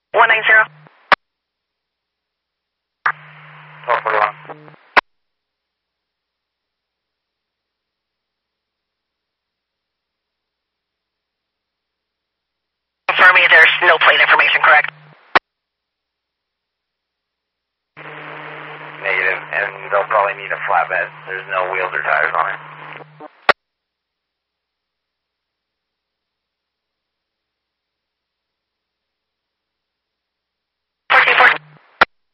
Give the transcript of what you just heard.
190. 1241. Confirm me there's no plate information, correct? Negative, and they'll probably need a flatbed. There's no wheels or tires on it.